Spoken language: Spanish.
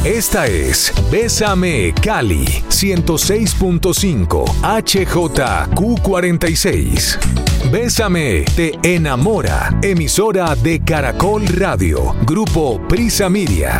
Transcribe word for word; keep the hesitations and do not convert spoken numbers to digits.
Esta es Bésame Cali ciento seis punto cinco H J Q cuarenta y seis. Bésame te enamora. Emisora de Caracol Radio. Grupo Prisa Media.